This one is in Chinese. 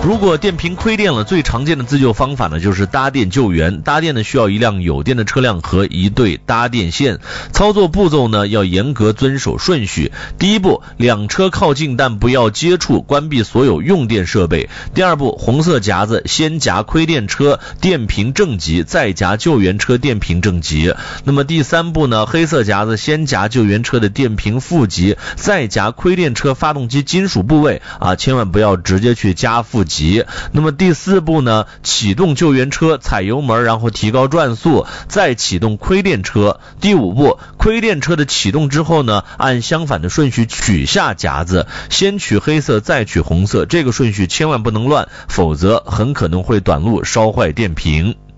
如果电瓶亏电了，最常见的自救方法呢，就是搭电救援。搭电呢，需要一辆有电的车辆和一对搭电线。操作步骤呢，要严格遵守顺序。第一步，两车靠近但不要接触，关闭所有用电设备。第二步，红色夹子先夹亏电车电瓶正极，再夹救援车电瓶正极。那么第三步呢，黑色夹子先夹救援车的电瓶负极，再夹亏电车发动机金属部位千万不要直接去夹负极。那么第四步呢，启动救援车，踩油门，然后提高转速，再启动亏电车。第五步，亏电车的启动之后呢，按相反的顺序取下夹子，先取黑色再取红色，这个顺序千万不能乱，否则很可能会短路烧坏电瓶。